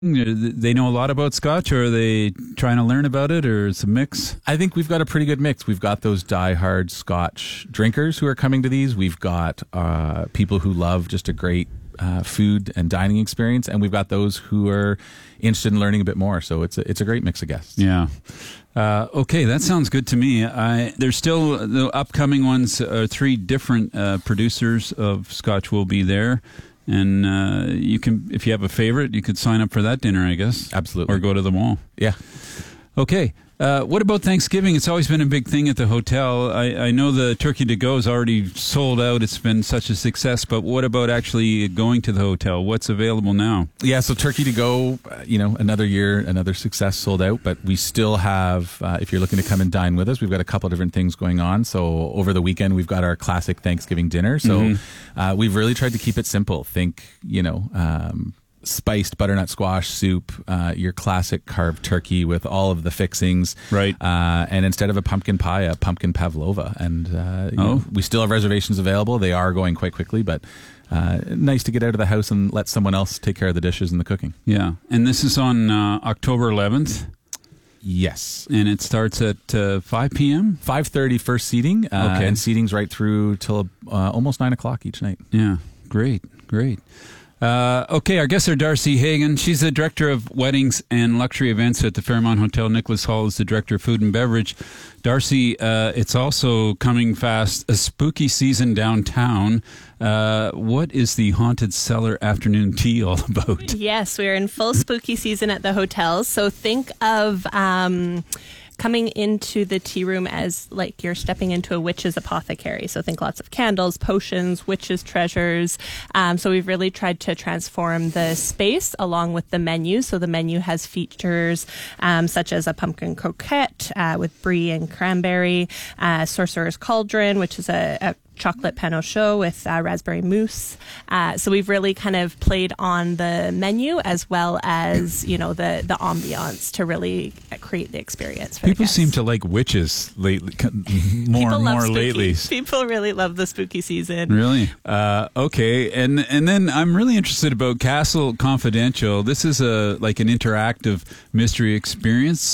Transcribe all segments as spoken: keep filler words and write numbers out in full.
They know a lot about Scotch, or are they trying to learn about it, or it's a mix? I think we've got a pretty good mix. We've got those diehard Scotch drinkers who are coming to these. We've got uh, people who love just a great uh, food and dining experience, and we've got those who are interested in learning a bit more. So it's a, it's a great mix of guests. Yeah. Uh, okay, that sounds good to me. I, there's still the upcoming ones. Uh, three different uh, producers of Scotch will be there. And uh, you can, if you have a favorite, you could sign up for that dinner, I guess. Absolutely. Or go to the mall. Yeah. Okay. Uh, what about Thanksgiving? It's always been a big thing at the hotel. I, I know the turkey to go is already sold out. It's been such a success. But what about actually going to the hotel? What's available now? Yeah, so turkey to go, uh, you know, another year, another success, sold out. But we still have, uh, if you're looking to come and dine with us, we've got a couple of different things going on. So over the weekend, we've got our classic Thanksgiving dinner. So mm-hmm. uh, we've really tried to keep it simple. Think, you know, um, spiced butternut squash soup, uh, your classic carved turkey with all of the fixings. Right. Uh, and instead of a pumpkin pie, a pumpkin pavlova. And uh, you oh. know, we still have reservations available. They are going quite quickly, but uh, nice to get out of the house and let someone else take care of the dishes and the cooking. Yeah. And this is on uh, October eleventh? Yes. And it starts at uh, five p.m.? five thirty first seating. Uh, okay. And seating's right through till uh, almost nine o'clock each night. Yeah. Great. Great. Uh, okay, our guests are Darcy Hagen. She's the director of weddings and luxury events at the Fairmont Hotel. Nicholas Hall is the director of food and beverage. Darcy, uh, it's also coming fast, a spooky season downtown. Uh, what is the Haunted Cellar afternoon tea all about? Yes, we're in full spooky season at the hotel. So think of Um, coming into the tea room as like you're stepping into a witch's apothecary. So think lots of candles, potions, witches' treasures. Um, so we've really tried to transform the space along with the menu. So the menu has features um, such as a pumpkin croquette uh, with brie and cranberry, uh, sorcerer's cauldron, which is a, a chocolate pain au choix with uh, raspberry mousse. Uh, so we've really kind of played on the menu as well as, you know, the, the ambiance to really create the experience for People the guests. seem to like witches lately, more People and love more spooky. lately. People really love the spooky season. Really? Uh, okay. And and then I'm really interested about Castle Confidential. This is a like an interactive mystery experience.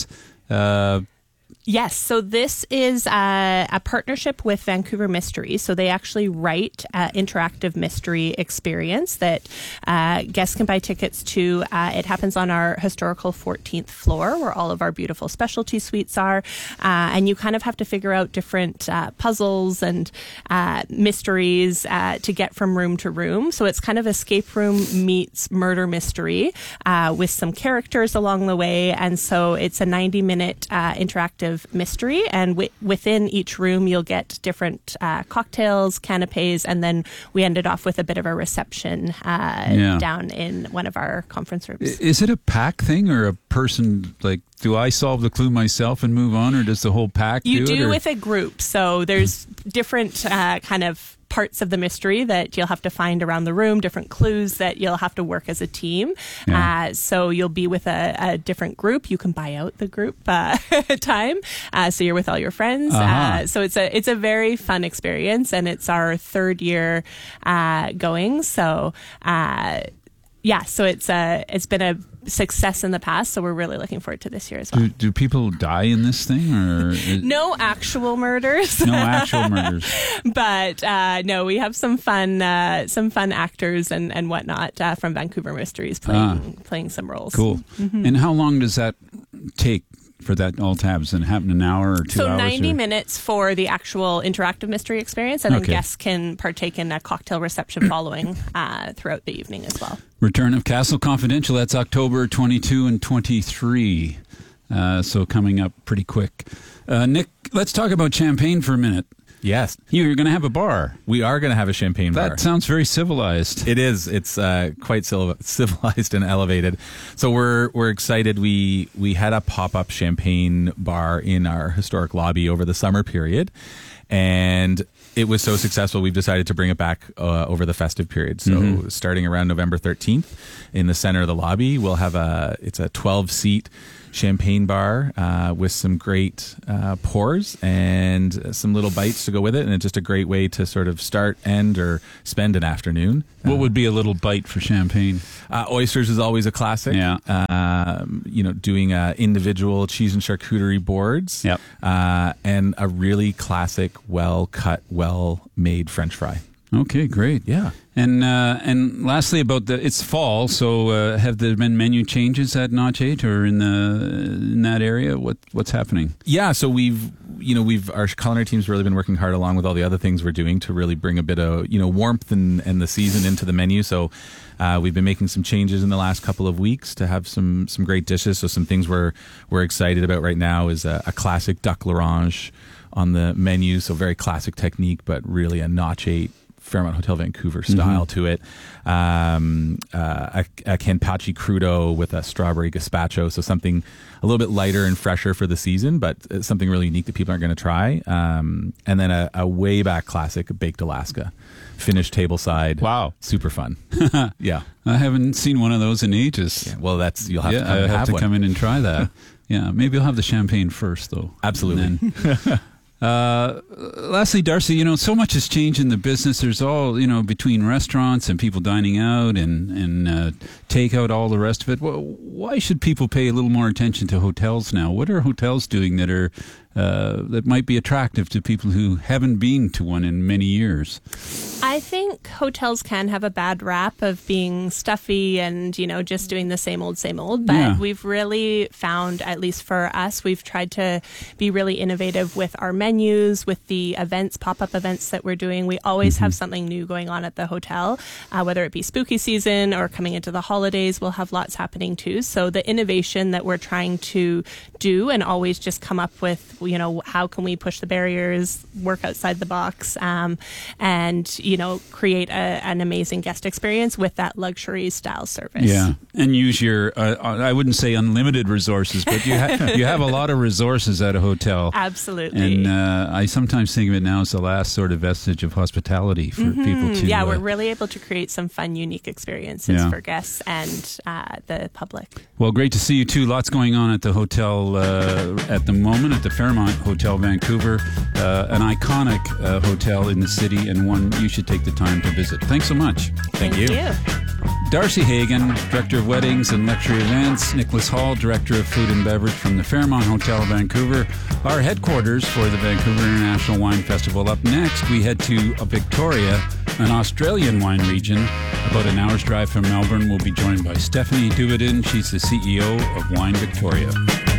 Uh Yes, so this is uh, a partnership with Vancouver Mystery. So they actually write uh, interactive mystery experience that uh, guests can buy tickets to. Uh, it happens on our historical fourteenth floor where all of our beautiful specialty suites are. Uh, and you kind of have to figure out different uh, puzzles and uh, mysteries uh, to get from room to room. So it's kind of escape room meets murder mystery uh, with some characters along the way. And so it's a ninety minute uh, interactive mystery, and w- within each room you'll get different uh, cocktails, canapes, and then we ended off with a bit of a reception uh, yeah. down in one of our conference rooms. Is it a pack thing or a person, like, do I solve the clue myself and move on, or does the whole pack you do it? You do or? with a group, so there's different uh, kind of parts of the mystery that you'll have to find around the room, different clues that you'll have to work as a team. Yeah. Uh, so you'll be with a, a different group. You can buy out the group uh, time. Uh, so you're with all your friends. Uh-huh. Uh, so it's a it's a very fun experience, and it's our third year uh, going. So uh, yeah, so it's a it's been a success in the past, so we're really looking forward to this year as well. Do, do people die in this thing, or is, no actual murders? no actual murders, but uh, no, we have some fun, uh, some fun actors and and whatnot uh, from Vancouver Mysteries playing ah, playing some roles. Cool. Mm-hmm. And how long does that take for that all to happen? Does it happen an hour or two so hours? So ninety or? minutes for the actual interactive mystery experience, and then okay. guests can partake in a cocktail reception following uh, throughout the evening as well. Return of Castle Confidential, that's October twenty-second and twenty-third. Uh, so coming up pretty quick. Uh, Nick, let's talk about champagne for a minute. Yes. You're going to have a bar. We are going to have a champagne that bar. That sounds very civilized. It is. It's uh, quite civilized and elevated. So we're we're excited. We we had a pop-up champagne bar in our historic lobby over the summer period, and it was so successful we've decided to bring it back uh, over the festive period. So mm-hmm. starting around November thirteenth in the center of the lobby, we'll have a it's a twelve seat champagne bar uh, with some great uh, pours and some little bites to go with it. And it's just a great way to sort of start, end, or spend an afternoon. What would be a little bite for champagne? Uh, oysters is always a classic. Yeah. Um, you know, doing uh, individual cheese and charcuterie boards. Yep. Uh, and a really classic, well-cut, well-made French fry. Okay, great. Yeah. And uh, and lastly, about the it's fall, so uh, have there been menu changes at Notch Eight or in the in that area? What what's happening? Yeah, so we've you know we've our culinary team's really been working hard along with all the other things we're doing to really bring a bit of you know warmth and, and the season into the menu. So uh, we've been making some changes in the last couple of weeks to have some some great dishes. So some things we're we're excited about right now is a, a classic duck l'orange on the menu. So very classic technique, but really a Notch Eight Fairmont Hotel Vancouver style mm-hmm. to it. Um, uh, a, a Canpachi crudo with a strawberry gazpacho. So something a little bit lighter and fresher for the season, but it's something really unique that people aren't going to try. Um, and then a, a way back classic, Baked Alaska. Finished tableside. Wow. Super fun. Yeah. I haven't seen one of those in ages. Yeah, well, that's, you'll have yeah, to come I and have, have to one. come in and try that. Yeah. Maybe I'll have the champagne first though. Absolutely. Uh, lastly, Darcy, you know, so much has changed in the business. There's all, you know, between restaurants and people dining out and, and uh, takeout, all the rest of it. Why should people pay a little more attention to hotels now? What are hotels doing that are uh, that might be attractive to people who haven't been to one in many years? I think hotels can have a bad rap of being stuffy and, you know, just doing the same old, same old. But Yeah. we've really found, at least for us, we've tried to be really innovative with our menus, with the events, pop-up events that we're doing. We always Mm-hmm. have something new going on at the hotel, uh, whether it be spooky season or coming into the holidays. We'll have lots happening too. So the innovation that we're trying to do and always just come up with, you know, how can we push the barriers, work outside the box, um, and, you know, create a, an amazing guest experience with that luxury style service. Yeah, and use your, uh, I wouldn't say unlimited resources, but you, ha- you have a lot of resources at a hotel. Absolutely. And uh, I sometimes think of it now as the last sort of vestige of hospitality for Mm-hmm. people to... Yeah, uh, we're really able to create some fun, unique experiences Yeah. for guests and uh, the public. Well, great to see you too. Lots going on at the hotel uh, at the moment, at the Fairmont Hotel Vancouver, uh, an iconic uh, hotel in the city and one you should take the time to visit. Thanks so much. Thank, you. Darcy Hagen, Director of Weddings and Luxury Events. Nicholas Hall, Director of Food and Beverage from the Fairmont Hotel Vancouver, our headquarters for the Vancouver International Wine Festival. Up next, we head to Victoria, an Australian wine region. About an hour's drive from Melbourne, we'll be joined by Stephanie Duvidin. She's the C E O of Wine Victoria.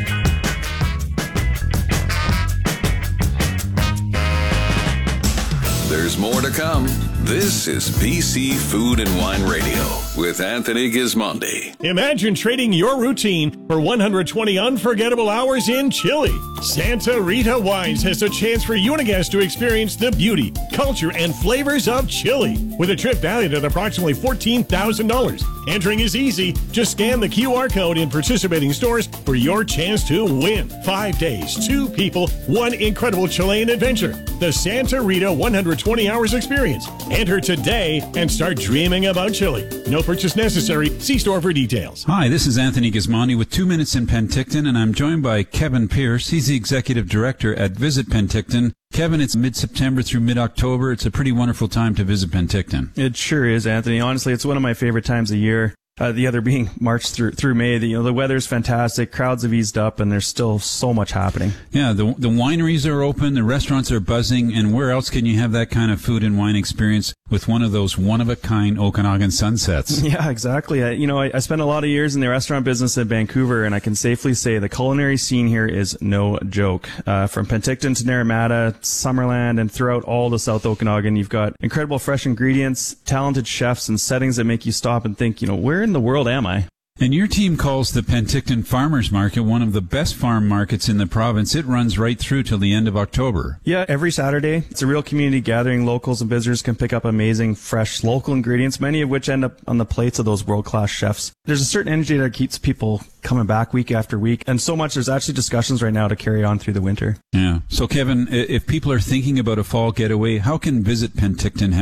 There's more to come. This is B C Food and Wine Radio with Anthony Gismondi. Imagine trading your routine for one hundred twenty unforgettable hours in Chile. Santa Rita Wines has a chance for you and a guest to experience the beauty, culture, and flavors of Chile with a trip valued at approximately fourteen thousand dollars. Entering is easy. Just scan the Q R code in participating stores for your chance to win. Five days, two people, one incredible Chilean adventure. The Santa Rita one hundred twenty hours experience. Enter today and start dreaming about Chile. No purchase necessary. See store for details. Hi, this is Anthony Gismondi with Two Minutes in Penticton, and I'm joined by Kevin Pierce. He's the Executive Director at Visit Penticton. Kevin, it's mid-September through mid-October. It's a pretty wonderful time to visit Penticton. It sure is, Anthony. Honestly, it's one of my favorite times of year. Uh, the other being March through through May. The, you know, the weather's fantastic. Crowds have eased up, and there's still so much happening. Yeah, the the wineries are open, the restaurants are buzzing, and where else can you have that kind of food and wine experience with one of those one-of-a-kind Okanagan sunsets? Yeah, exactly. I, you know, I, I spent a lot of years in the restaurant business at Vancouver, and I can safely say the culinary scene here is no joke. Uh, from Penticton to Naramata, Summerland, and throughout all the South Okanagan, you've got incredible fresh ingredients, talented chefs, and settings that make you stop and think, you know, where in the world am I? And your team calls the Penticton Farmers Market one of the best farm markets in the province. It runs right through till the end of October. Yeah, every Saturday. It's a real community gathering. Locals and visitors can pick up amazing, fresh, local ingredients, many of which end up on the plates of those world-class chefs. There's a certain energy that keeps people coming back week after week, and so much there's actually discussions right now to carry on through the winter. Yeah. So, Kevin, if people are thinking about a fall getaway, how can Visit Penticton help?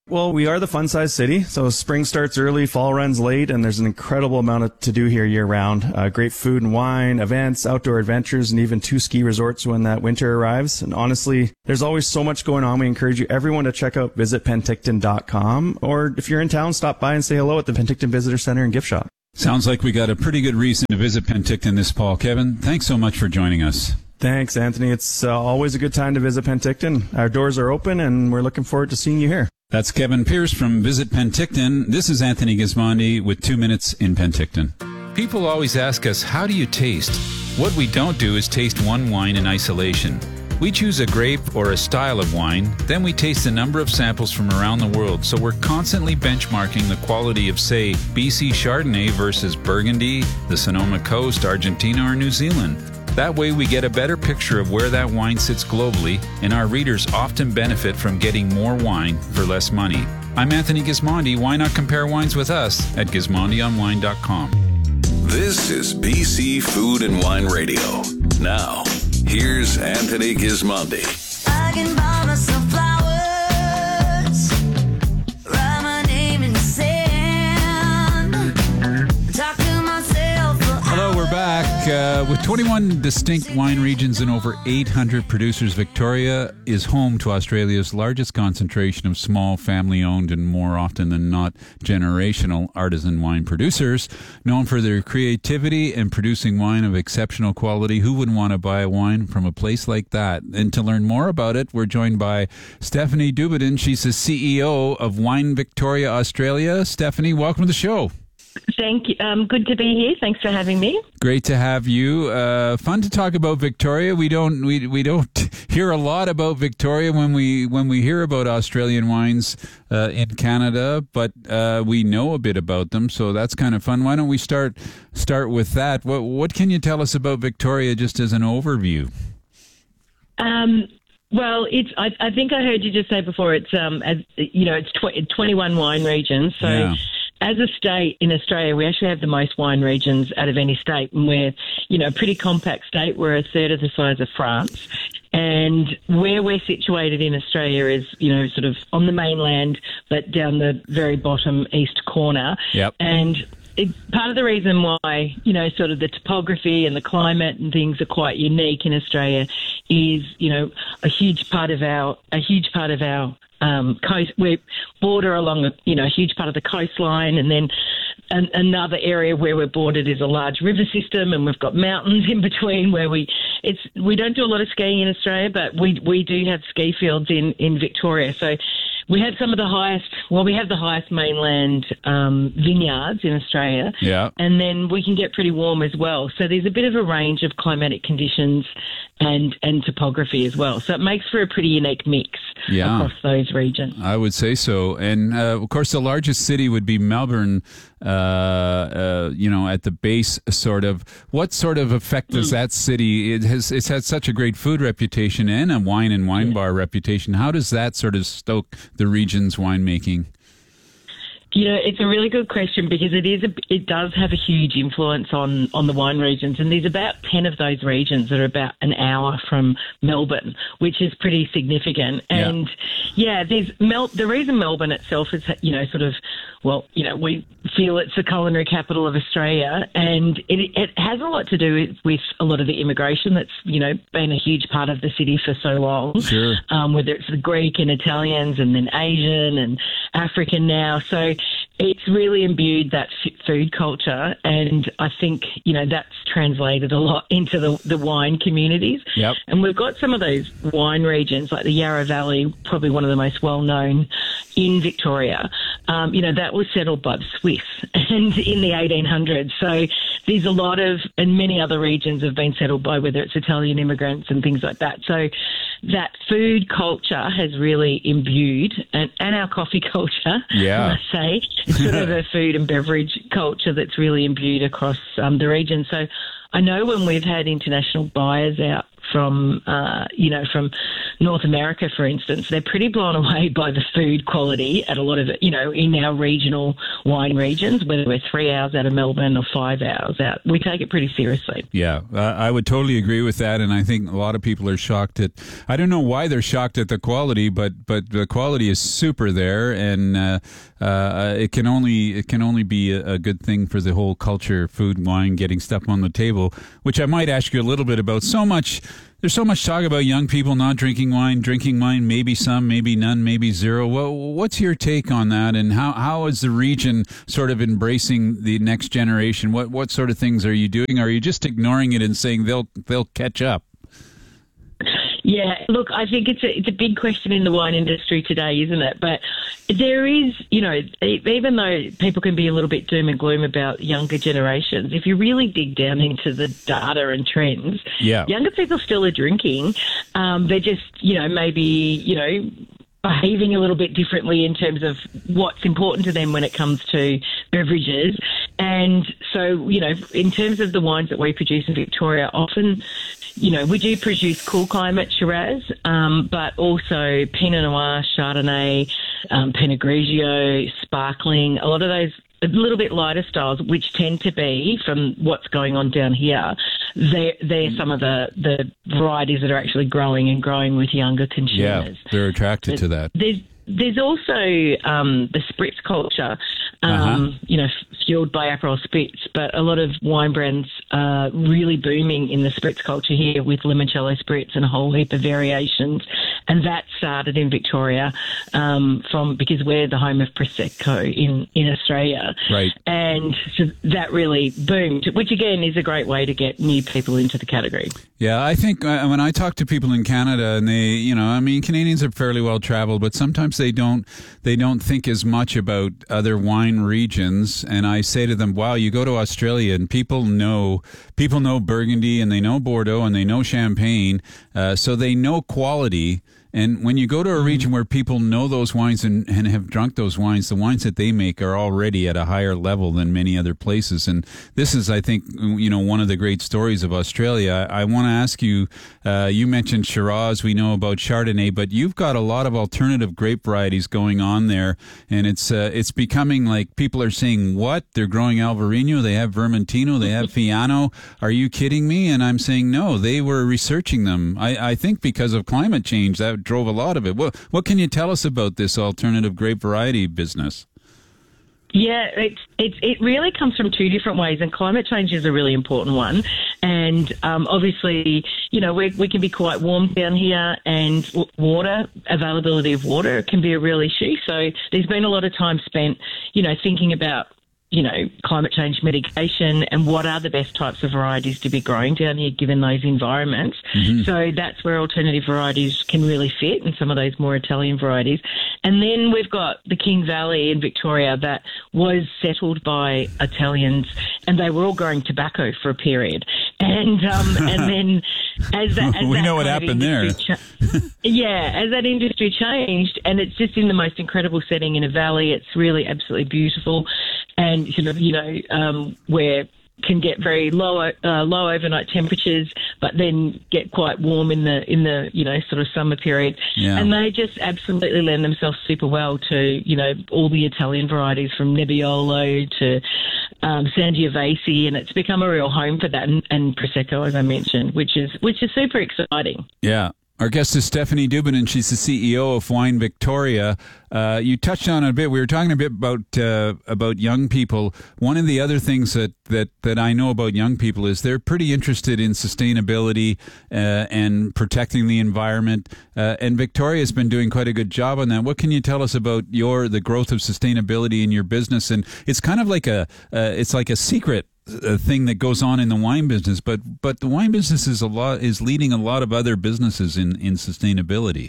Well, we are the fun-sized city, so spring starts early, fall runs late, and there's an incredible amount of to do here year-round. Uh, great food and wine, events, outdoor adventures, and even two ski resorts when that winter arrives. And honestly, there's always so much going on. We encourage you, everyone, to check out visit penticton dot com, or if you're in town, stop by and say hello at the Penticton Visitor Center and Gift Shop. Sounds like we got a pretty good reason to visit Penticton this fall. Kevin, thanks so much for joining us. Thanks, Anthony. It's uh, always a good time to visit Penticton. Our doors are open, and we're looking forward to seeing you here. That's Kevin Pierce from Visit Penticton. This is Anthony Gismondi with Two Minutes in Penticton. People always ask us, how do you taste? What we don't do is taste one wine in isolation. We choose a grape or a style of wine, then we taste a number of samples from around the world, so we're constantly benchmarking the quality of, say, B C Chardonnay versus Burgundy, the Sonoma Coast, Argentina, or New Zealand. That way we get a better picture of where that wine sits globally, and our readers often benefit from getting more wine for less money. I'm Anthony Gismondi. Why not compare wines with us at gismondi on wine dot com. This is B C Food and Wine Radio. Now, here's Anthony Gismondi. I can buy myself flowers, write my name in the sand, talk to myself for Hello, we're back. Uh, with twenty-one distinct wine regions and over eight hundred producers, Victoria is home to Australia's largest concentration of small, family-owned, and more often than not, generational artisan wine producers. Known for their creativity and producing wine of exceptional quality, who wouldn't want to buy a wine from a place like that? And to learn more about it, we're joined by Stephanie Dubedin. She's the C E O of Wine Victoria Australia. Stephanie, welcome to the show. Thank you. Um, good to be here. Thanks for having me. Great to have you. Uh, fun to talk about Victoria. We don't we we don't hear a lot about Victoria when we when we hear about Australian wines uh, in Canada, but uh, we know a bit about them, so that's kind of fun. Why don't we start start with that? What what can you tell us about Victoria, just as an overview? Um, well, it's. I, I think I heard you just say before. It's um, as you know, it's tw- twenty-one wine regions. So. Yeah. As a state in Australia, we actually have the most wine regions out of any state, and we're, you know, a pretty compact state. We're a third of the size of France. And where we're situated in Australia is, you know, sort of on the mainland, but down the very bottom east corner. Yep. And it, part of the reason why, you know, sort of the topography and the climate and things are quite unique in Australia is, you know, a huge part of our, a huge part of our Um, coast, we border along a you know a huge part of the coastline, and then an, another area where we're bordered is a large river system, and we've got mountains in between where we it's we don't do a lot of skiing in Australia, but we we do have ski fields in in Victoria. So we have some of the highest, well, we have the highest mainland um, vineyards in Australia. Yeah. And then we can get pretty warm as well. So there's a bit of a range of climatic conditions and, and topography as well. So it makes for a pretty unique mix Yeah. across those regions. I would say so. And, uh, of course, the largest city would be Melbourne, uh, uh, you know, at the base, sort of. What sort of effect does that city, it has it's had such a great food reputation and a wine and wine bar reputation. How does that sort of stoke the region's winemaking? You know, it's a really good question because it is a, it does have a huge influence on, on the wine regions, and there's about ten of those regions that are about an hour from Melbourne, which is pretty significant. Yeah. And yeah, there's Mel. The reason Melbourne itself is, you know, sort of, well, you know, we feel it's the culinary capital of Australia, and it, it has a lot to do with, with a lot of the immigration that's, you know, been a huge part of the city for so long. Sure. Um, whether it's the Greek and Italians, and then Asian and African now. So it's really imbued that f- food culture, and I think, you know, that's translated a lot into the, the wine communities. Yep. And we've got some of those wine regions, like the Yarra Valley, probably one of the most well-known in Victoria. Um, you know, that was settled by the Swiss and in the eighteen hundreds. So there's a lot of, and many other regions have been settled by, whether it's Italian immigrants and things like that. So that food culture has really imbued, and, and our coffee culture, Yeah. I must say. It's sort of a food and beverage culture that's really imbued across um, the region. So I know when we've had international buyers out from, uh, you know, from North America, for instance, they're pretty blown away by the food quality at a lot of, you know, in our regional wine regions, whether we're three hours out of Melbourne or five hours out. We take it pretty seriously. Yeah, uh, I would totally agree with that, and I think a lot of people are shocked at. I don't know why they're shocked at the quality, but but the quality is super there, and uh, uh, it can only it can only be a, a good thing for the whole culture, food, wine, getting stuff on the table. Which I might ask you a little bit about. So much. There's so much talk about young people not drinking wine, drinking wine, maybe some, maybe none, maybe zero. Well, what's your take on that, and how, how is the region sort of embracing the next generation? What what sort of things are you doing? Are you just ignoring it and saying they'll they'll catch up? Yeah, look, I think it's a, it's a big question in the wine industry today, isn't it? But there is, you know, even though people can be a little bit doom and gloom about younger generations, if you really dig down into the data and trends, yeah. younger people still are drinking. Um, they're just, you know, maybe, you know, behaving a little bit differently in terms of what's important to them when it comes to beverages. And so, you know, in terms of the wines that we produce in Victoria, often, you know, we do produce cool climate Shiraz, um, but also Pinot Noir, Chardonnay, um, Pinot Grigio, Sparkling, a lot of those a little bit lighter styles, which tend to be, from what's going on down here, they're, they're some of the, the varieties that are actually growing and growing with younger consumers. Yeah, they're attracted there's, to that. There's, there's also um, the spritz culture, um, uh-huh. you know, fueled by Aperol Spritz, but a lot of wine brands are really booming in the spritz culture here with limoncello spritz and a whole heap of variations. And that started in Victoria um, from because we're the home of Prosecco in, in Australia. Right. And so that really boomed, which again is a great way to get new people into the category. Yeah, I think uh, when I talk to people in Canada, and they, you know, I mean, Canadians are fairly well traveled, but sometimes they don't, they don't think as much about other wine regions. And I say to them, "Wow, you go to Australia, and people know, people know Burgundy, and they know Bordeaux, and they know Champagne, uh, so they know quality." And when you go to a region where people know those wines and, and have drunk those wines, the wines that they make are already at a higher level than many other places. And this is, I think, you know, one of the great stories of Australia. I, I want to ask you, uh, you mentioned Shiraz, we know about Chardonnay, but you've got a lot of alternative grape varieties going on there. And it's uh, it's becoming like people are saying, what? They're growing Alvarinho, they have Vermentino, they have Fiano. Are you kidding me? And I'm saying, no, they were researching them. I, I think because of climate change, that drove a lot of it. What, what can you tell us about this alternative grape variety business? Yeah, it, it, it really comes from two different ways, and climate change is a really important one. And um, obviously, you know, we, we can be quite warm down here, and w- water, availability of water can be a real issue. So there's been a lot of time spent, you know, thinking about, you know, climate change mitigation and what are the best types of varieties to be growing down here given those environments. Mm-hmm. So that's where alternative varieties can really fit, and some of those more Italian varieties. And then we've got the King Valley in Victoria that was settled by Italians, and they were all growing tobacco for a period. And um, and then as that, as we that know what happened there. Cha- yeah, as that industry changed, and it's just in the most incredible setting in a valley. It's really absolutely beautiful, and sort of, you know, um, where can get very low uh, low overnight temperatures, but then get quite warm in the in the you know sort of summer period. Yeah. And they just absolutely lend themselves super well to, you know, all the Italian varieties from Nebbiolo to um, Sangiovese, and it's become a real home for that, and, and Prosecco, as I mentioned, which is which is super exciting. Yeah. Our guest is Stephanie Dubin, and she's the C E O of Wine Victoria. Uh, you touched on it a bit. We were talking a bit about uh, about young people. One of the other things that, that, that I know about young people is they're pretty interested in sustainability uh, and protecting the environment. Uh, and Victoria's been doing quite a good job on that. What can you tell us about your the growth of sustainability in your business? And it's kind of like a uh, it's like a secret a thing that goes on in the wine business, but but the wine business is a lot is leading a lot of other businesses in, in sustainability.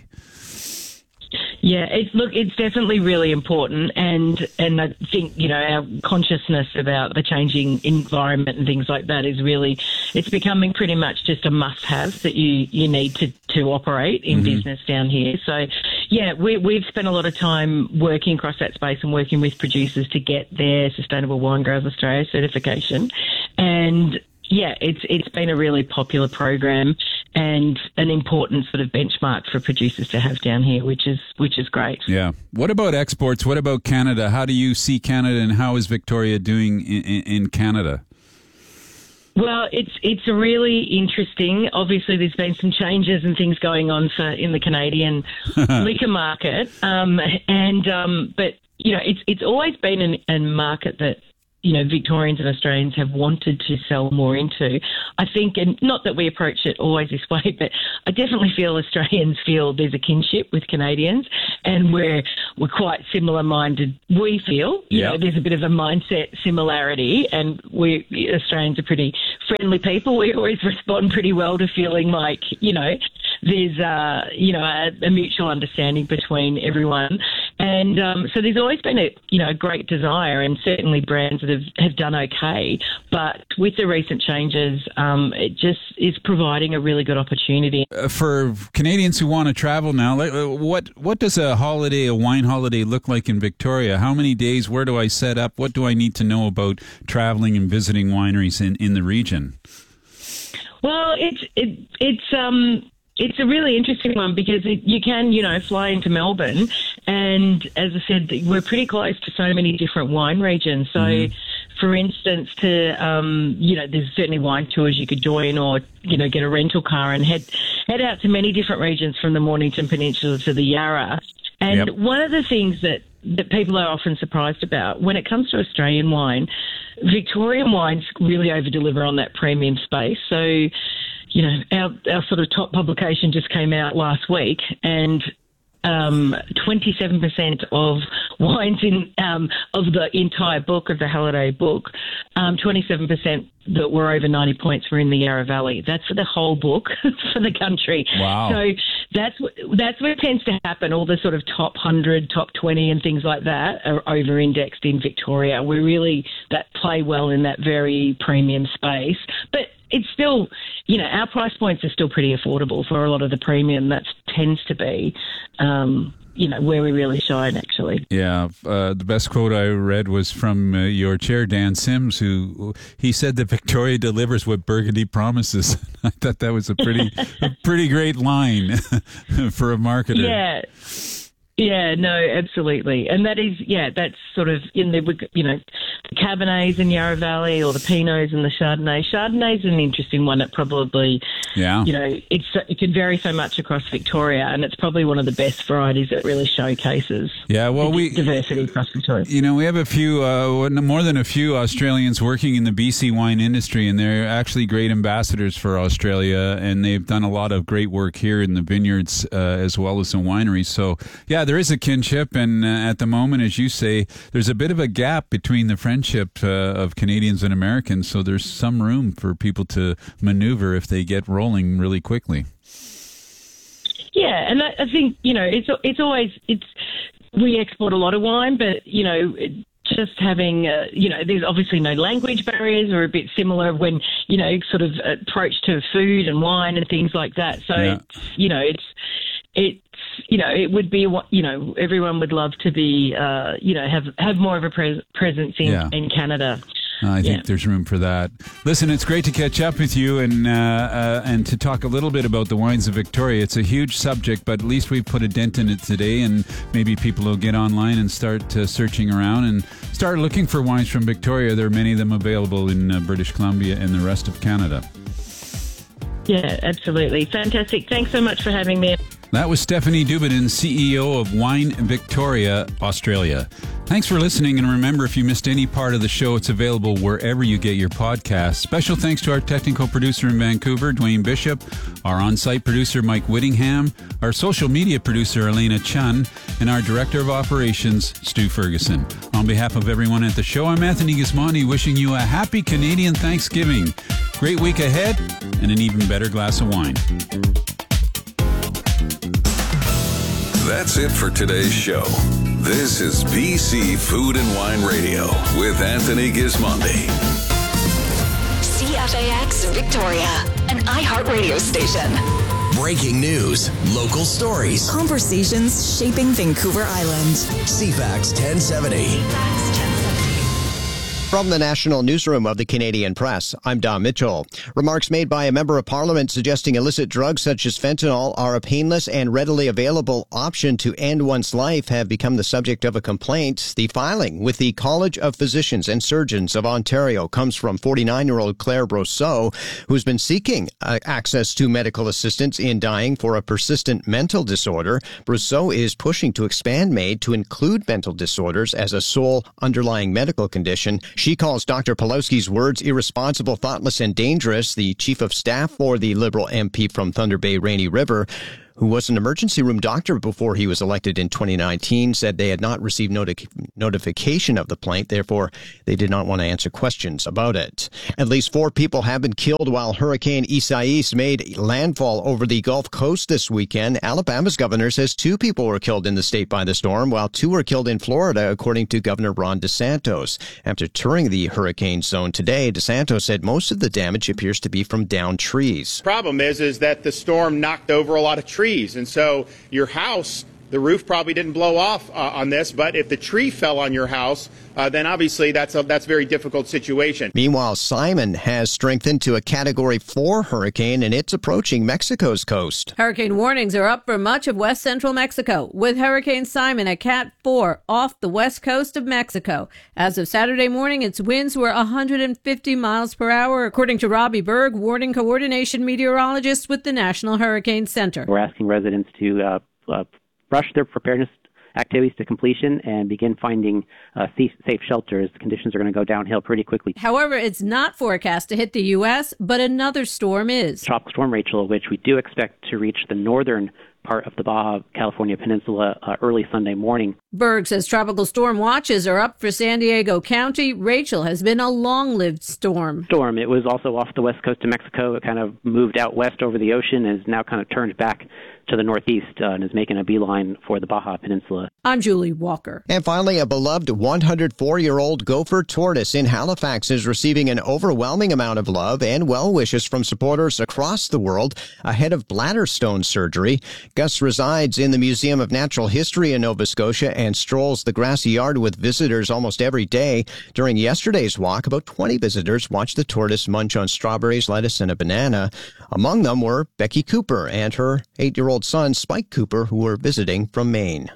Yeah, it's look, it's definitely really important, and and I think, you know, our consciousness about the changing environment and things like that is really, it's becoming pretty much just a must-have that you, you need to, to operate in mm-hmm. business down here. So, yeah, we, we've spent a lot of time working across that space and working with producers to get their Sustainable Wine Growers Australia certification, and yeah, it's it's been a really popular program, and an important sort of benchmark for producers to have down here, which is which is great. Yeah. What about exports? What about Canada? How do you see Canada, and how is Victoria doing in, in, in Canada? Well, it's it's really interesting. Obviously, there's been some changes and things going on for in the Canadian liquor market, um, and um, but you know, it's it's always been an, a market that, you know, Victorians and Australians have wanted to sell more into. I think, and not that we approach it always this way, but I definitely feel Australians feel there's a kinship with Canadians, and we're we're quite similar minded. We feel, you Yep. know, there's a bit of a mindset similarity, and we Australians are pretty friendly people. We always respond pretty well to feeling like, you know, there's uh, you know a, a mutual understanding between everyone, and um, so there's always been a you know a great desire, and certainly brands that have, have done okay. But with the recent changes, um, it just is providing a really good opportunity. Uh, for Canadians who want to travel now, like, uh, what what does a holiday, a wine holiday, look like in Victoria? How many days? Where do I set up? What do I need to know about traveling and visiting wineries in, in the region? Well, it's it, it's um. It's a really interesting one because it, you can, you know, fly into Melbourne, and as I said, we're pretty close to so many different wine regions. So, mm-hmm. for instance, to um, you know, there's certainly wine tours you could join, or you know, get a rental car and head head out to many different regions from the Mornington Peninsula to the Yarra. And Yep. one of the things that that people are often surprised about when it comes to Australian wine, Victorian wines really over-deliver on that premium space. So, you know, our, our sort of top publication just came out last week, and um, twenty-seven percent of wines in um, of the entire book, of the Halliday book, um, twenty-seven percent that were over ninety points were in the Yarra Valley. That's for the whole book for the country. Wow. So that's what, that's what tends to happen. All the sort of top one hundred, top twenty and things like that are over-indexed in Victoria. We really that play well in that very premium space. But it's still, you know, our price points are still pretty affordable for a lot of the premium. That tends to be, um, you know, where we really shine, actually. Yeah, uh, the best quote I read was from uh, your chair, Dan Sims, who he said that Victoria delivers what Burgundy promises. I thought that was a pretty, a pretty great line for a marketer. Yeah. Yeah, no, absolutely. And that is, yeah, that's sort of in the, you know, the Cabernets in Yarra Valley, or the Pinots and the Chardonnay. Chardonnay's an interesting one. It probably, yeah. you know, it's it can vary so much across Victoria, and it's probably one of the best varieties that really showcases yeah, well, we, diversity across Victoria. You know, we have a few, uh, more than a few Australians working in the B C wine industry, and they're actually great ambassadors for Australia, and they've done a lot of great work here in the vineyards uh, as well as in wineries. So, yeah, there is a kinship, and uh, at the moment, as you say, there's a bit of a gap between the friendship uh, of Canadians and Americans, so there's some room for people to maneuver if they get rolling really quickly. Yeah, and I, I think, you know, it's it's always, it's we export a lot of wine, but, you know, it, just having, uh, you know, there's obviously no language barriers, or a bit similar when, you know, sort of approach to food and wine and things like that. So, Yeah. it's, you know, it's, it's, you know, it would be, you know, everyone would love to be, uh, you know, have have more of a pres- presence in, Yeah. in Canada. I think Yeah. there's room for that. Listen, it's great to catch up with you and uh, uh, and to talk a little bit about the wines of Victoria. It's a huge subject, but at least we've put a dent in it today, and maybe people will get online and start uh, searching around and start looking for wines from Victoria. There are many of them available in uh, British Columbia and the rest of Canada. Yeah, absolutely. Fantastic. Thanks so much for having me. That was Stephanie Dubedin, C E O of Wine Victoria, Australia. Thanks for listening, and remember, if you missed any part of the show, it's available wherever you get your podcasts. Special thanks to our technical producer in Vancouver, Dwayne Bishop, our on-site producer, Mike Whittingham, our social media producer, Elena Chun, and our director of operations, Stu Ferguson. On behalf of everyone at the show, I'm Anthony Gismondi, wishing you a happy Canadian Thanksgiving. Great week ahead, and an even better glass of wine. That's it for today's show. This is B C Food and Wine Radio with Anthony Gismondi. C F A X Victoria, an iHeartRadio station. Breaking news, local stories, Conversations shaping Vancouver Island. C FAX ten seventy. C FAX ten seventy. From the National Newsroom of the Canadian Press, I'm Don Mitchell. Remarks made by a member of Parliament suggesting illicit drugs such as fentanyl are a painless and readily available option to end one's life have become the subject of a complaint. The filing with the College of Physicians and Surgeons of Ontario comes from forty-nine-year-old Claire Brosseau, who's been seeking uh, access to medical assistance in dying for a persistent mental disorder. Brosseau is pushing to expand MAID to include mental disorders as a sole underlying medical condition. She calls Doctor Pawlowski's words irresponsible, thoughtless, and dangerous. The chief of staff for the Liberal M P from Thunder Bay, Rainy River, who was an emergency room doctor before he was elected in twenty nineteen, said they had not received noti- notification of the plaint. Therefore, they did not want to answer questions about it. At least four people have been killed while Hurricane Isaias made landfall over the Gulf Coast this weekend. Alabama's governor says two people were killed in the state by the storm, while two were killed in Florida, according to Governor Ron DeSantis. After touring the hurricane zone today, DeSantis said most of the damage appears to be from downed trees. Problem is, is that the storm knocked over a lot of trees. And so your house, the roof probably didn't blow off uh, on this, but if the tree fell on your house, uh, then obviously that's a that's a very difficult situation. Meanwhile, Simon has strengthened to a Category four hurricane, and it's approaching Mexico's coast. Hurricane warnings are up for much of west central Mexico, with Hurricane Simon at Cat four off the west coast of Mexico. As of Saturday morning, its winds were one hundred fifty miles per hour, according to Robbie Berg, warning coordination meteorologist with the National Hurricane Center. We're asking residents to uh, uh, rush their preparedness activities to completion and begin finding uh, safe shelters. Conditions are going to go downhill pretty quickly. However, it's not forecast to hit the U S, but another storm is. Tropical Storm Rachel, which we do expect to reach the northern part of the Baja California Peninsula uh, early Sunday morning. Berg says tropical storm watches are up for San Diego County. Rachel has been a long-lived storm. Storm. It was also off the west coast of Mexico. It kind of moved out west over the ocean and is now kind of turned back to the northeast uh, and is making a beeline for the Baja Peninsula. I'm Julie Walker. And finally, a beloved one hundred four-year-old gopher tortoise in Halifax is receiving an overwhelming amount of love and well wishes from supporters across the world ahead of bladder stone surgery. Gus resides in the Museum of Natural History in Nova Scotia and strolls the grassy yard with visitors almost every day. During yesterday's walk, about twenty visitors watched the tortoise munch on strawberries, lettuce, and a banana. Among them were Becky Cooper and her eight-year-old son, Spike Cooper, who were visiting from Maine.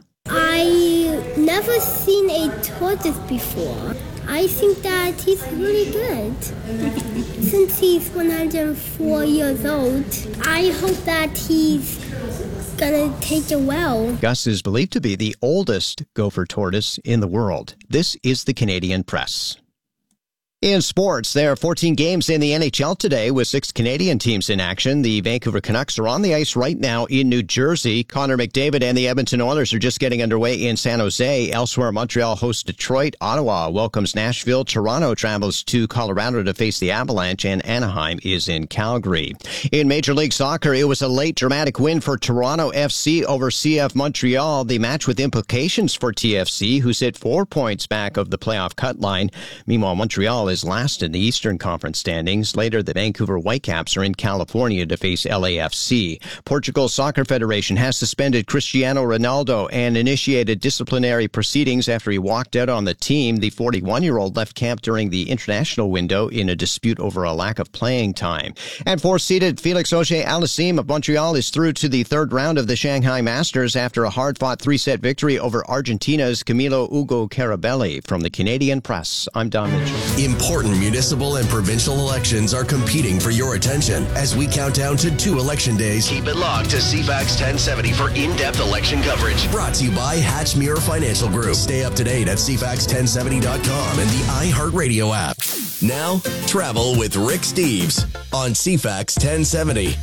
I never seen a tortoise before. I think that he's really good. Since he's one hundred four years old, I hope that he's gonna take it well. Gus is believed to be the oldest gopher tortoise in the world. This is the Canadian Press. In sports, there are fourteen games in the N H L today with six Canadian teams in action. The Vancouver Canucks are on the ice right now in New Jersey. Connor McDavid and the Edmonton Oilers are just getting underway in San Jose. Elsewhere, Montreal hosts Detroit. Ottawa welcomes Nashville. Toronto travels to Colorado to face the Avalanche, and Anaheim is in Calgary. In Major League Soccer, it was a late dramatic win for Toronto F C over C F Montreal. The match with implications for T F C, who sit four points back of the playoff cut line. Meanwhile, Montreal is last in the Eastern Conference standings. Later, the Vancouver Whitecaps are in California to face L A F C. Portugal's Soccer Federation has suspended Cristiano Ronaldo and initiated disciplinary proceedings after he walked out on the team. The forty-one-year-old left camp during the international window in a dispute over a lack of playing time. And fourth-seeded Felix Auger-Aliassime of Montreal is through to the third round of the Shanghai Masters after a hard-fought three-set victory over Argentina's Camilo Ugo Carabelli. From the Canadian Press, I'm Don Mitchell. Important municipal and provincial elections are competing for your attention. As we count down to two election days, keep it locked to C FAX ten seventy for in-depth election coverage. Brought to you by Hatchmere Financial Group. Stay up to date at C FAX ten seventy dot com and the iHeartRadio app. Now, travel with Rick Steves on C FAX ten seventy.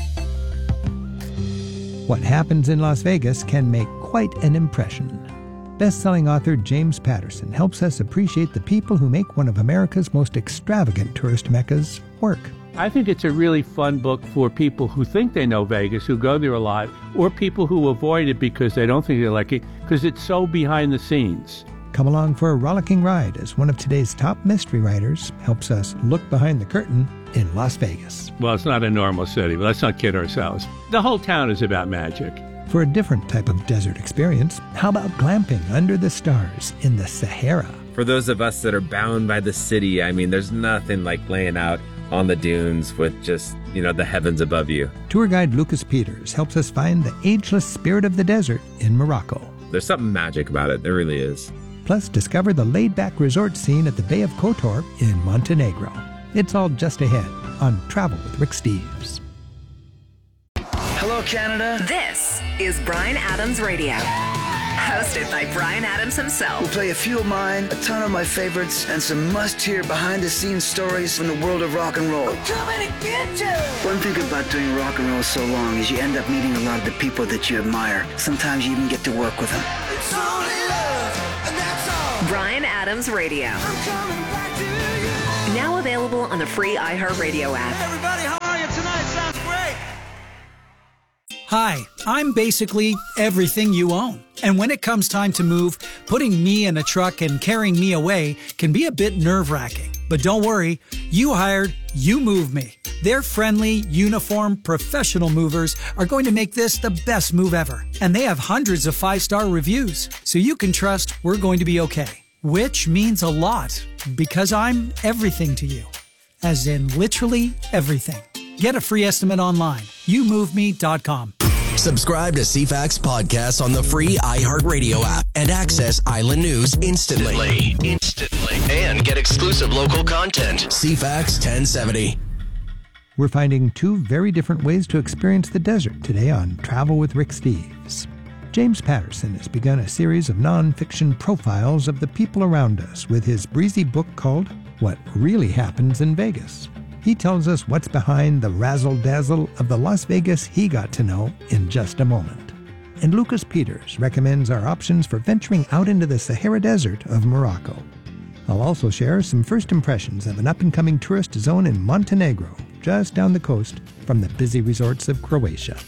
What happens in Las Vegas can make quite an impression. Best-selling author James Patterson helps us appreciate the people who make one of America's most extravagant tourist meccas work. I think it's a really fun book for people who think they know Vegas, who go there a lot, or people who avoid it because they don't think they like it, because it's so behind the scenes. Come along for a rollicking ride as one of today's top mystery writers helps us look behind the curtain in Las Vegas. Well, it's not a normal city, but let's not kid ourselves. The whole town is about magic. For a different type of desert experience, how about glamping under the stars in the Sahara? for those of us that are bound by the city, I mean, there's nothing like laying out on the dunes with just, you know, the heavens above you. Tour guide Lucas Peters helps us find the ageless spirit of the desert in Morocco. There's something magic about it. There really is. Plus, discover the laid-back resort scene at the Bay of Kotor in Montenegro. It's all just ahead on Travel with Rick Steves. Hello, Canada. This is Bryan Adams Radio. Hosted by Bryan Adams himself. We'll play a few of mine, a ton of my favorites, and some must-hear behind-the-scenes stories from the world of rock and roll. One thing about doing rock and roll so long is you end up meeting a lot of the people that you admire. Sometimes you even get to work with them. It's only love, and that's all. Bryan Adams Radio. I'm coming back to you. Now available on the free iHeartRadio app. Hey everybody, how are you tonight? Sounds great. Hi, I'm basically everything you own. And when it comes time to move, putting me in a truck and carrying me away can be a bit nerve-wracking. But don't worry, you hired You Move Me. Their friendly, uniform, professional movers are going to make this the best move ever. And they have hundreds of five-star reviews, so you can trust we're going to be okay. Which means a lot, because I'm everything to you. As in literally everything. Get a free estimate online. you move me dot com. Subscribe to C FAX podcasts on the free iHeartRadio app and access Island News instantly. Instantly. And get exclusive local content. C FAX ten seventy. We're finding two very different ways to experience the desert today on Travel with Rick Steves. James Patterson has begun a series of nonfiction profiles of the people around us with his breezy book called What Really Happens in Vegas. He tells us what's behind the razzle-dazzle of the Las Vegas he got to know in just a moment. And Lucas Peters recommends our options for venturing out into the Sahara Desert of Morocco. I'll also share some first impressions of an up-and-coming tourist zone in Montenegro, just down the coast from the busy resorts of Croatia.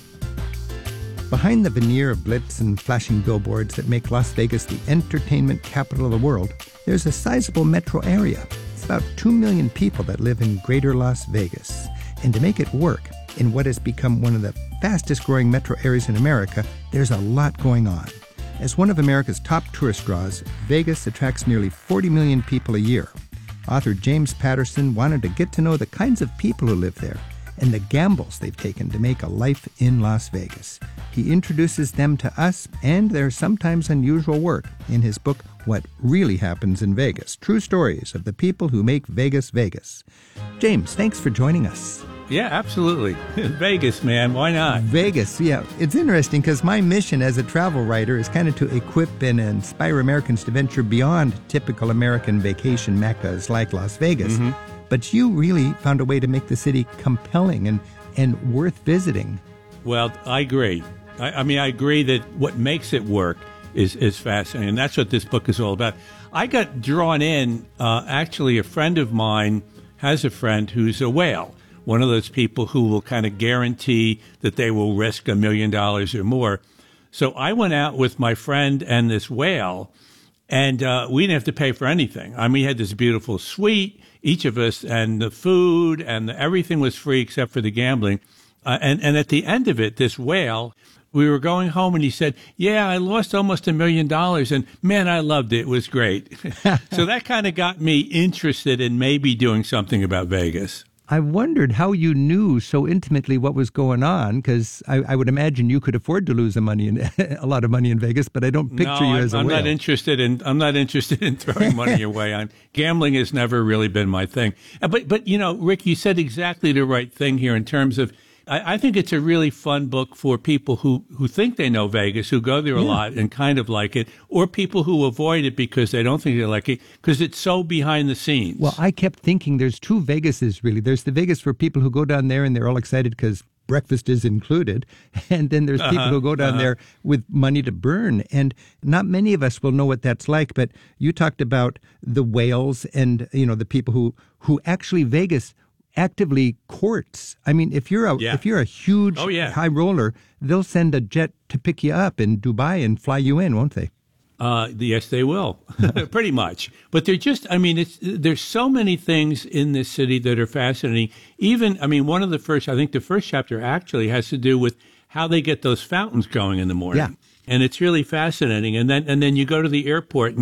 Behind the veneer of glitz and flashing billboards that make Las Vegas the entertainment capital of the world, there's a sizable metro area. About two million people that live in greater Las Vegas. And to make it work in what has become one of the fastest growing metro areas in America, there's a lot going on. As one of America's top tourist draws, Vegas attracts nearly forty million people a year. Author James Patterson wanted to get to know the kinds of people who live there and the gambles they've taken to make a life in Las Vegas. He introduces them to us and their sometimes unusual work in his book, What Really Happens in Vegas, True Stories of the People Who Make Vegas Vegas. James, thanks for joining us. Yeah, absolutely. Vegas, man. Why not? Vegas, yeah. It's interesting because my mission as a travel writer is kind of to equip and inspire Americans to venture beyond typical American vacation meccas like Las Vegas. Mm-hmm. But you really found a way to make the city compelling and, and worth visiting. Well, I agree. I, I mean, I agree that what makes it work is, is fascinating. And that's what this book is all about. I got drawn in. Uh, actually, a friend of mine has a friend who's a whale, one of those people who will kind of guarantee that they will risk a million dollars or more. So I went out with my friend and this whale, and uh, we didn't have to pay for anything. I mean, we had this beautiful suite, each of us, and the food and the, everything was free except for the gambling. Uh, and, and at the end of it, this whale, we were going home and he said, yeah, I lost almost a million dollars and man, I loved it. It was great. So that kind of got me interested in maybe doing something about Vegas. I wondered how you knew so intimately what was going on, because I, I would imagine you could afford to lose a money in, a lot of money in Vegas, but I don't picture no, you as a I'm whale. not interested in. I'm not interested in throwing money away. I'm, gambling has never really been my thing. But but you know, Rick, you said exactly the right thing here in terms of. I, I think it's a really fun book for people who, who think they know Vegas, who go there a yeah. lot and kind of like it, or people who avoid it because they don't think they like it, because it's so behind the scenes. Well, I kept thinking there's two Vegases, really. There's the Vegas for people who go down there and they're all excited because breakfast is included. And then there's people uh-huh, who go down uh-huh. there with money to burn. And not many of us will know what that's like. But you talked about the whales and, you know, the people who, who actually Vegas actively courts. I mean, if you're a yeah. if you're a huge oh, yeah. high roller, they'll send a jet to pick you up in Dubai and fly you in, won't they? Uh, yes, they will, pretty much. But they're just, I mean, it's there's so many things in this city that are fascinating. Even, I mean, one of the first, I think the first chapter actually has to do with how they get those fountains going in the morning. Yeah. And it's really fascinating. And then and then you go to the airport and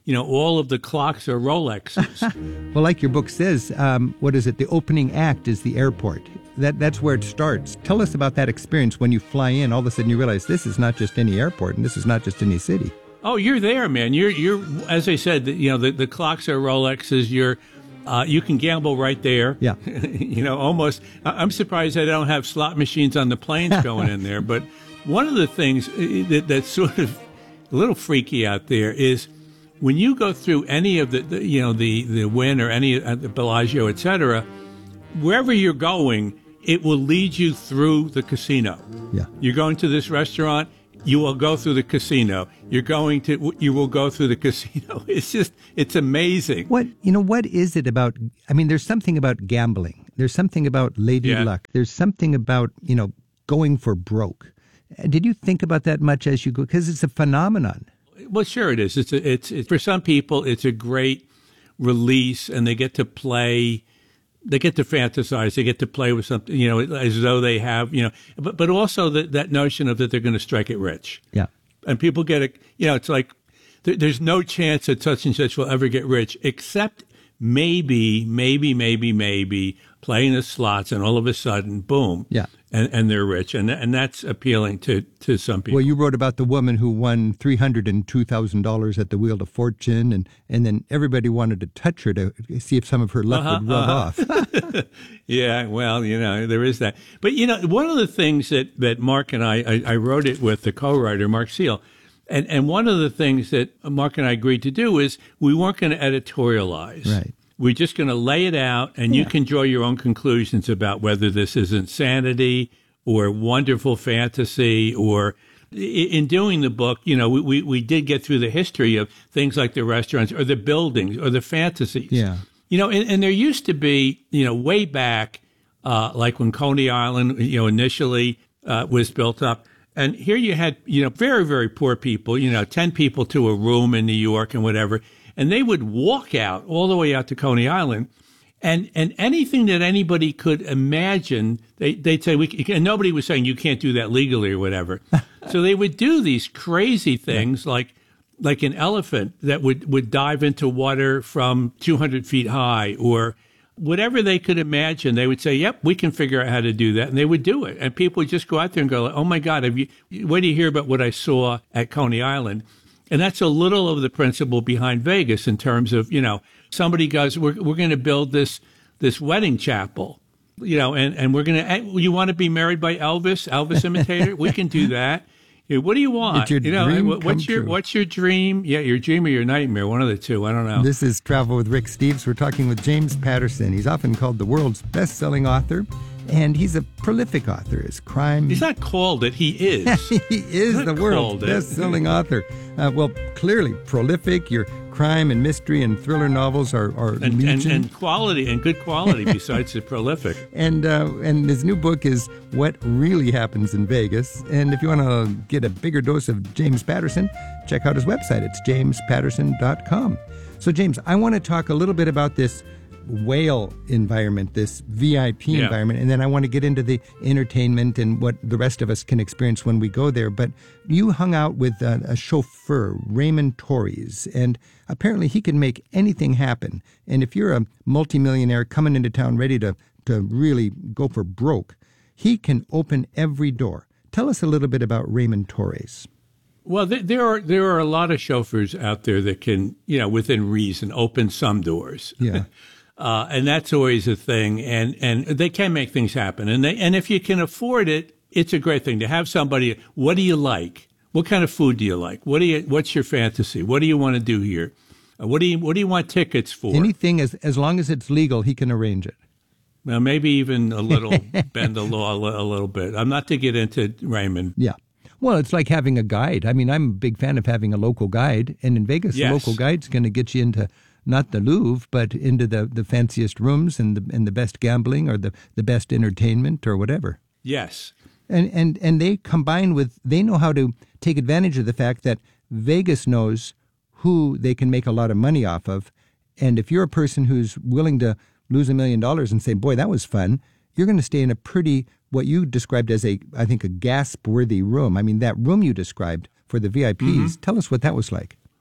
you know, all of the clocks are Rolexes. Well, like your book says, um, what is it? The opening act is the airport. That That's where it starts. Tell us about that experience when you fly in. All of a sudden you realize this is not just any airport and this is not just any city. Oh, you're there, man. You're, you're. As I said, you know, the, the clocks are Rolexes. You're, uh, you can gamble right there. Yeah. You know, almost. I'm surprised they don't have slot machines on the planes going in there. But one of the things that, that's sort of a little freaky out there is when you go through any of the, the you know, the the Wynn or any uh, the Bellagio, et cetera, wherever you're going, it will lead you through the casino. Yeah. You're going to this restaurant. You will go through the casino. You're going to, you will go through the casino. It's just, it's amazing. What, you know, what is it about? I mean, there's something about gambling. There's something about lady Yeah. luck. There's something about, you know, going for broke. Did you think about that much as you go? Because it's a phenomenon. Well, sure it is. It's, a, it's, it's, for some people, it's a great release and they get to play. They get to fantasize. They get to play with something, you know, as though they have, you know, but but also the, that notion of that they're going to strike it rich. Yeah. And people get it, you know, it's like there, there's no chance that such and such will ever get rich, except maybe, maybe, maybe, maybe playing the slots, and all of a sudden, boom. Yeah. And, and they're rich. And and that's appealing to, to some people. Well, you wrote about the woman who won three hundred two thousand dollars at the Wheel of Fortune, and, and then everybody wanted to touch her to see if some of her luck Uh-huh, would rub uh-huh. off. Yeah, well, you know, there is that. But, you know, one of the things that, that Mark and I, I, I wrote it with the co-writer, Mark Seal, and, and one of the things that Mark and I agreed to do is we weren't going to editorialize. Right. We're just going to lay it out, and Yeah. you can draw your own conclusions about whether this is insanity or wonderful fantasy. Or i- in doing the book, you know, we, we, we did get through the history of things like the restaurants or the buildings or the fantasies. Yeah. You know, and, and there used to be, you know, way back, uh, like when Coney Island, you know, initially uh, was built up. And here you had, you know, very, very poor people, you know, ten people to a room in New York and whatever. And they would walk out all the way out to Coney Island. And and anything that anybody could imagine, they, they'd say, we, and nobody was saying you can't do that legally or whatever. So they would do these crazy things like like an elephant that would, would dive into water from two hundred feet high, or whatever they could imagine. They would say, yep, we can figure out how to do that. And they would do it. And people would just go out there and go, oh, my God, have you, wait do you hear about what I saw at Coney Island? And that's a little of the principle behind Vegas in terms of, you know, somebody goes, we're, we're going to build this this wedding chapel, you know, and, and we're going to, you want to be married by Elvis, Elvis imitator? We can do that. You know, what do you want? It's your you know, dream what- what's come your true. what's your dream? Yeah, your dream or your nightmare, one of the two. I don't know. This is Travel with Rick Steves. We're talking with James Patterson. He's often called the world's best-selling author, and he's a prolific author. His crime... He's not called it, he is. he is Not the world's called it. best-selling author. Uh, well, clearly prolific. Your crime and mystery and thriller novels are, are And, and, legion. and quality, and good quality besides the prolific. And uh, and his new book is What Really Happens in Vegas. And if you want to get a bigger dose of James Patterson, check out his website. It's james patterson dot com. So, James, I want to talk a little bit about this whale environment, this V I P Yeah. environment, and then I want to get into the entertainment and what the rest of us can experience when we go there. But you hung out with a, a chauffeur, Raymond Torres, and apparently he can make anything happen. And if you're a multimillionaire coming into town ready to, to really go for broke, he can open every door. Tell us a little bit about Raymond Torres. Well, th- there are there are a lot of chauffeurs out there that can, you know, within reason, open some doors. Yeah. Uh, and that's always a thing, and, and they can make things happen. And they, and if you can afford it, it's a great thing to have somebody. What do you like? What kind of food do you like? What do you? What's your fantasy? What do you want to do here? Uh, what do you What do you want tickets for? Anything, as as long as it's legal, he can arrange it. Well, maybe even a little bend the law a, li- a little bit. I'm not to get into Raymond. Yeah. Well, it's like having a guide. I mean, I'm a big fan of having a local guide. And in Vegas, Yes. a local guide's going to get you into not the Louvre, but into the, the fanciest rooms and the and the best gambling or the, the best entertainment or whatever. Yes. And, and and they combine with, they know how to take advantage of the fact that Vegas knows who they can make a lot of money off of. And if you're a person who's willing to lose a million dollars and say, boy, that was fun, you're going to stay in a pretty, what you described as a, I think, a gasp-worthy room. I mean, that room you described for the V I Ps, Mm-hmm. tell us what that was like.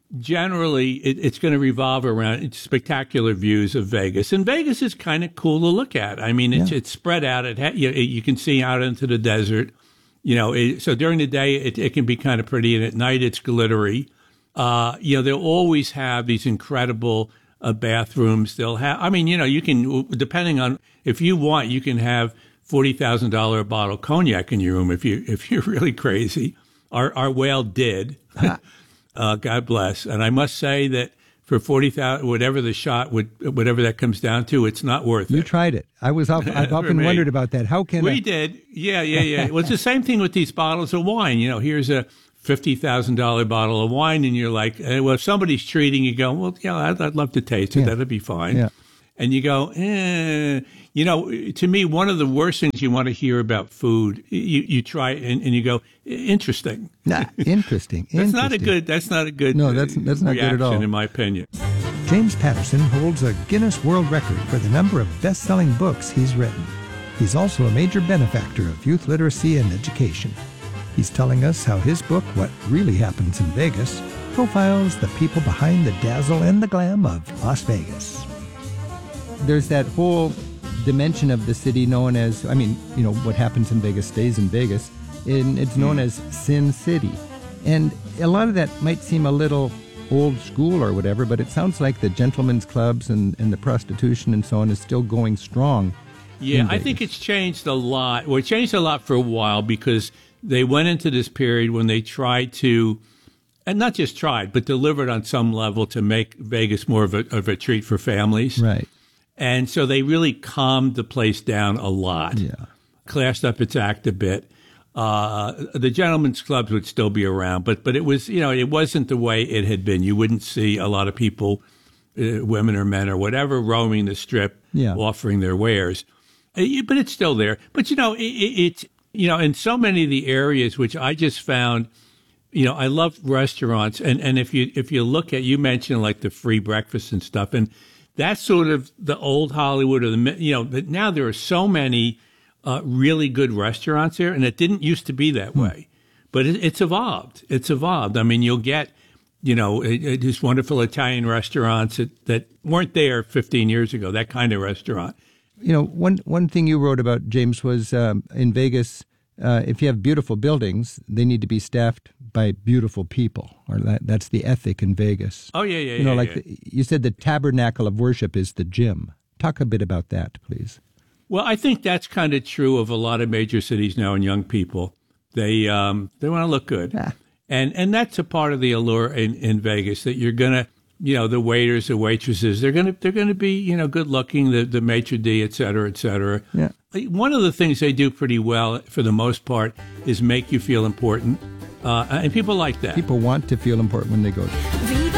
generally it, it's going to revolve around spectacular views of Vegas. And Vegas is kind of cool to look at. I mean, it's, Yeah. it's spread out. It ha- you, you can see out into the desert. You know, it, so during the day, it, it can be kind of pretty, and at night, it's glittery. Uh, you know, they'll always have these incredible uh, bathrooms. They'll have, I mean, you know, you can, depending on, if you want, you can have forty thousand dollars a bottle of cognac in your room if, you, if you're really crazy. Our, our whale did. uh, God bless. And I must say that for forty thousand, whatever the shot would, whatever that comes down to, it's not worth it. You tried it. I was off, I've For often me. wondered about that. How can we I? did? Yeah, yeah, yeah. Well, it's the same thing with these bottles of wine. You know, here's a fifty thousand dollar bottle of wine, and you're like, eh, well, if somebody's treating, you go, well, yeah, I'd, I'd love to taste it. Yeah. That'd be fine. Yeah. And you go, eh. You know, to me, one of the worst things you want to hear about food, you, you try and, and you go, interesting. Nah, interesting. That's not a interesting. good. That's not a good. No, that's- that's not good at reaction, all. in my opinion. James Patterson holds a Guinness World Record for the number of best-selling books he's written. He's also a major benefactor of youth literacy and education. He's telling us how his book, What Really Happens in Vegas, profiles the people behind the dazzle and the glam of Las Vegas. There's that whole dimension of the city known as, I mean, you know, what happens in Vegas stays in Vegas, and it's known as Sin City. And a lot of that might seem a little old school or whatever, but it sounds like the gentlemen's clubs and, and the prostitution and so on is still going strong. Yeah, in I Vegas. think it's changed a lot. Well, it changed a lot for a while because they went into this period when they tried to, and not just tried, but delivered on some level to make Vegas more of a, of a treat for families. Right. And so they really calmed the place down a lot. Yeah. Classed up its act a bit. Uh, the gentlemen's clubs would still be around, but but it was, you know, it wasn't the way it had been. You wouldn't see a lot of people, uh, women or men or whatever, roaming the strip, Yeah. offering their wares. Uh, But it's still there. But, you know, it, it, it's, you know, in so many of the areas, which I just found, you know, I love restaurants. And, and if you if you look at, you mentioned like the free breakfast and stuff, and that's sort of the old Hollywood or the, you know, but now there are so many uh, really good restaurants here, and it didn't used to be that way. But it, it's evolved. It's evolved. I mean, you'll get, you know, it, it, these wonderful Italian restaurants that, that weren't there fifteen years ago, that kind of restaurant. You know, one one thing you wrote about, James, was um, in Vegas, uh, if you have beautiful buildings, they need to be staffed by beautiful people, or that, that's the ethic in Vegas. Oh, yeah, yeah, You know, yeah, like yeah. The, you said, the tabernacle of worship is the gym. Talk a bit about that, please. Well, I think that's kind of true of a lot of major cities now and young people. They um, they want to look good. And and that's a part of the allure in, in Vegas, that you're going to, you know, the waiters, the waitresses, they're going to they're going to be, you know, good looking, the, the maitre d', et cetera, et cetera. Yeah. One of the things they do pretty well, for the most part, is make you feel important. Uh, and people like that. People want to feel important when they go there.